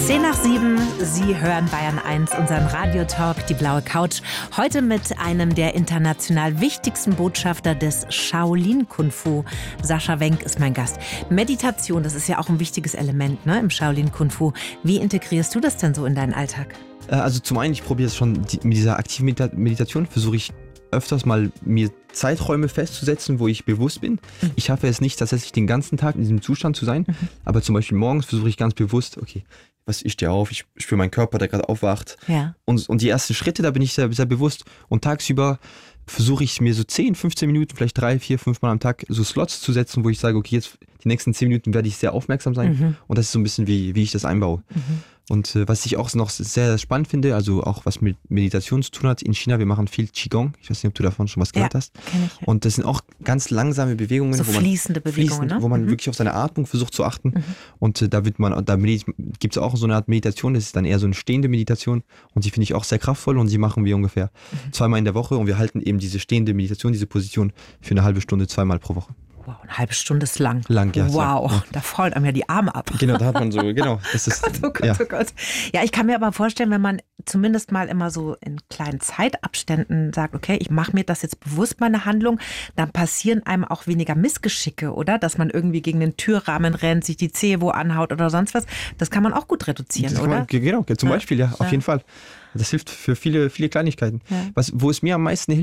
10:07, Sie hören Bayern 1, unseren Radiotalk, die blaue Couch. Heute mit einem der international wichtigsten Botschafter des Shaolin Kung Fu. Sascha Wenk ist mein Gast. Meditation, das ist ja auch ein wichtiges Element, ne, im Shaolin Kung Fu. Wie integrierst du das denn so in deinen Alltag? Also zum einen, ich probiere es schon mit dieser aktiven Meditation, versuche ich öfters mal mir Zeiträume festzusetzen, wo ich bewusst bin. Ich schaffe es nicht, tatsächlich den ganzen Tag in diesem Zustand zu sein, aber zum Beispiel morgens versuche ich ganz bewusst, okay, ich stehe auf, ich spüre meinen Körper, der gerade aufwacht. Ja. Und die ersten Schritte, da bin ich sehr, sehr bewusst. Und tagsüber versuche ich mir so 10, 15 Minuten, vielleicht 3, 4, 5 Mal am Tag so Slots zu setzen, wo ich sage, okay, jetzt die nächsten 10 Minuten werde ich sehr aufmerksam sein. Und das ist so ein bisschen, wie ich das einbaue. Und was ich auch noch sehr spannend finde, also auch was mit Meditation zu tun hat, in China, wir machen viel Qigong. Ich weiß nicht, ob du davon schon was gehört hast. Kenn ich, ja. Und das sind auch ganz langsame Bewegungen, so fließende Bewegungen, ne? Wo man wirklich auf seine Atmung versucht zu achten. Und da gibt es auch so eine Art Meditation, das ist dann eher so eine stehende Meditation. Und die finde ich auch sehr kraftvoll und die machen wir ungefähr 2-mal in der Woche. Und wir halten eben diese stehende Meditation, diese Position für eine halbe Stunde 2-mal pro Woche. Wow, eine halbe Stunde ist lang. Ja. Wow, Ja. Da fallen einem ja die Arme ab. Genau, da hat man so, genau. Das ist, oh Gott. Ja, ich kann mir aber vorstellen, wenn man zumindest mal immer so in kleinen Zeitabständen sagt, okay, ich mache mir das jetzt bewusst, meine Handlung, dann passieren einem auch weniger Missgeschicke, oder? Dass man irgendwie gegen den Türrahmen rennt, sich die Zehe wo anhaut oder sonst was. Das kann man auch gut reduzieren, oder? Genau, zum Beispiel, ja, auf jeden Fall. Das hilft für viele, viele Kleinigkeiten. Ja. Wo es mir am meisten hilft,